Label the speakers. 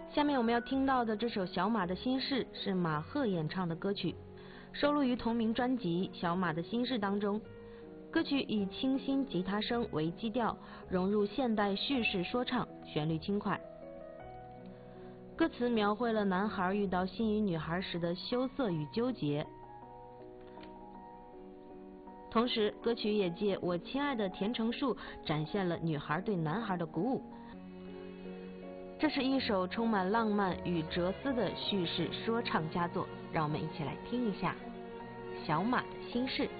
Speaker 1: 下面我们要听到的这首《小马的心事》是马赫演唱的歌曲，收录于同名专辑《小马的心事》当中。歌曲以清新吉他声为基调，融入现代叙事说唱，旋律轻快。歌词描绘了男孩遇到心仪女孩时的羞涩与纠结，同时歌曲也借《我亲爱的甜橙树》展现了女孩对男孩的鼓舞。这是一首充满浪漫与哲思的叙事说唱佳作，让我们一起来听一下《小马的心事》。